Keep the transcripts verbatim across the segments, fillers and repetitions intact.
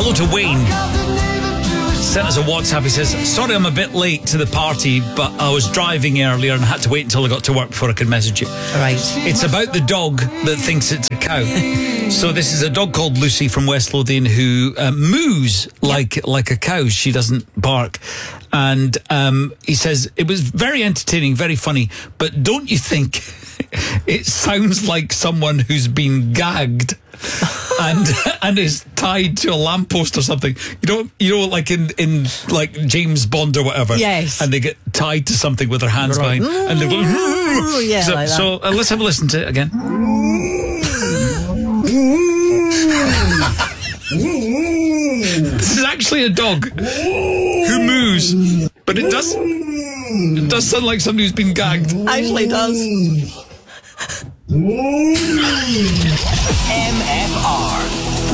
hello to Wayne. Sent us a WhatsApp. He says, sorry I'm a bit late to the party, but I was driving earlier and had to wait until I got to work before I could message you. Right. It's about the dog that thinks it's a cow. So this is a dog called Lucy from West Lothian who uh, moos like yep. like a cow. She doesn't bark. And um, he says, it was very entertaining, very funny, but don't you think it sounds like someone who's been gagged and and is tied to a lamppost or something? You know, you know, like in, in like James Bond or whatever. Yes. And they get tied to something with their hands Right. behind, and they're going. Yeah, so like that. so uh, let's have a listen to it again. This is actually a dog who moos, but it does it does sound like somebody who's been gagged. Actually does. M F R.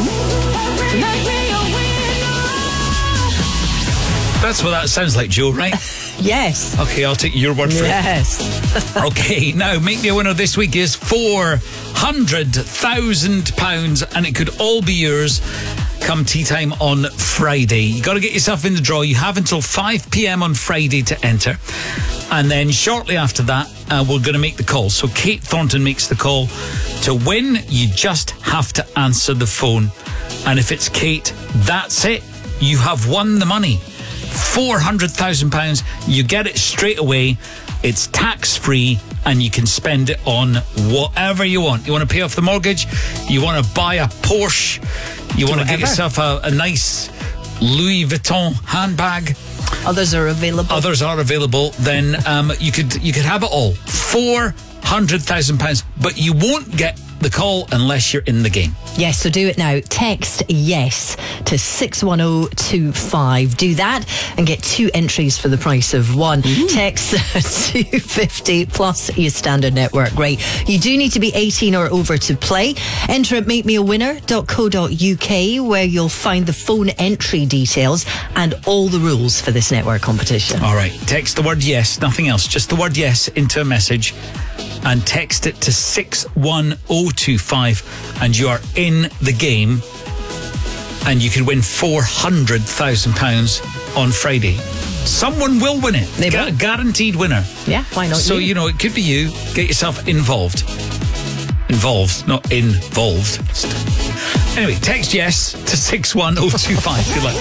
That's what that sounds like, Joe, right? Yes. Okay, I'll take your word for Yes. it. Okay, now make me a winner this week is four hundred thousand pounds, and it could all be yours come tea time on Friday. You got to get yourself in the draw. You have until five p.m. on Friday to enter. And then shortly after that, uh, we're going to make the call. So Kate Thornton makes the call. To win, you just have to answer the phone. And if it's Kate, that's it. You have won the money. four hundred thousand pounds. You get it straight away. It's tax-free, and you can spend it on whatever you want. You want to pay off the mortgage? You want to buy a Porsche? You want to get yourself a, a nice Louis Vuitton handbag? Others are available. Others are available. Then um, you could you could have it all. four hundred thousand pounds. But you won't get the call unless you're in the game. Yes, so do it now. Text yes to six one oh two five. Do that and get two entries for the price of one. Ooh. Text two fifty plus your standard network rate. You do need to be eighteen or over to play. Enter at make me a winner dot co dot uk, where you'll find the phone entry details and all the rules for this network competition. All right. Text the word yes, nothing else. Just the word yes into a message and text it to six one oh two five, and you are in the game, and you can win four hundred thousand pounds on Friday. Someone will win it. They Gu- will. Guaranteed winner. Yeah, why not? So, you? you know, it could be you. Get yourself involved. Involved, not involved. Anyway, text yes to six one oh two five. Good luck.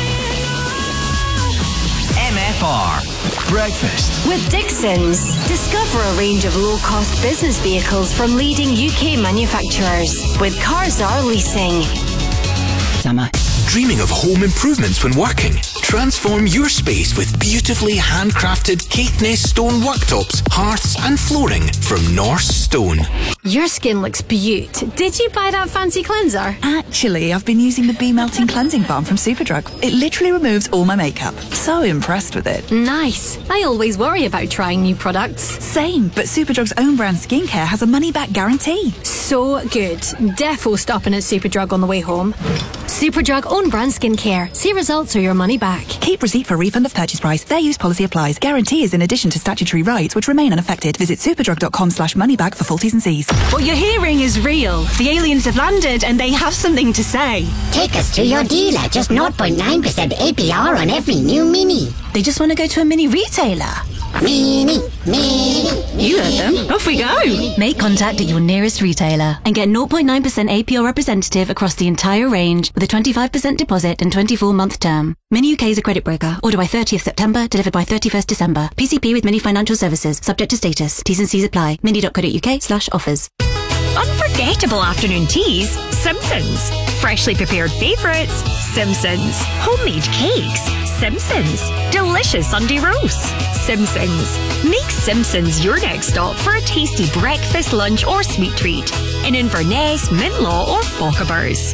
M F R Breakfast with Dixon's. Discover a range of low-cost business vehicles from leading U K manufacturers with Carzar Leasing. Summer. Dreaming of home improvements when working? Transform your space with beautifully handcrafted Caithness stone worktops, hearths and flooring from Norse Stone. Your skin looks beaut. Did you buy that fancy cleanser? Actually, I've been using the Bee Melting Cleansing Balm from Superdrug. It literally removes all my makeup. So impressed with it. Nice. I always worry about trying new products. Same, but Superdrug's own brand skincare has a money-back guarantee. So good. Defo stopping at Superdrug on the way home. Superdrug own brand skincare. See results or your money back. Keep receipt for refund of purchase price. Fair use policy applies. Guarantee is in addition to statutory rights which remain unaffected. Visit superdrug.com slash moneyback for full T's and C's. What you're hearing is real. The aliens have landed and they have something to say. Take us to your dealer. Just zero point nine percent A P R on every new Mini. They just want to go to a mini retailer. Mini, mini, You heard them. Off we go. Make contact at your nearest retailer and get zero point nine percent A P R representative across the entire range with a twenty-five percent deposit and twenty-four month term. Mini U K is a credit broker. Order by thirtieth September, delivered by thirty-first December. P C P with Mini Financial Services. Subject to status. T's and C's apply. mini.co.uk slash offers. Unforgettable afternoon teas, Simpsons. Freshly prepared favourites, Simpsons. Homemade cakes, Simpsons. Delicious Sunday roasts, Simpsons. Make Simpsons your next stop for a tasty breakfast, lunch or sweet treat in Inverness, Mintlaw or Fochabers.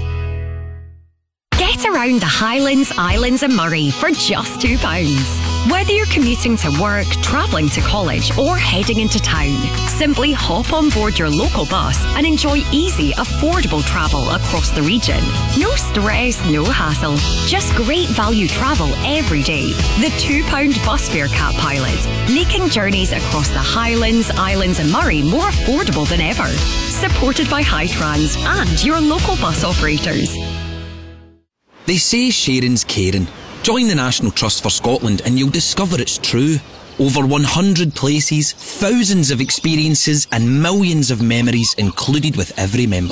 Get around the Highlands, Islands and Moray for just two pounds. Whether you're commuting to work, travelling to college or heading into town, simply hop on board your local bus and enjoy easy, affordable travel across the region. No stress, no hassle. Just great value travel every day. The two pound bus fare cap pilot, making journeys across the Highlands, Islands and Moray more affordable than ever. Supported by Hightrans and your local bus operators. They say sharing's caring. Join the National Trust for Scotland and you'll discover it's true. Over one hundred places, thousands of experiences and millions of memories included with every member.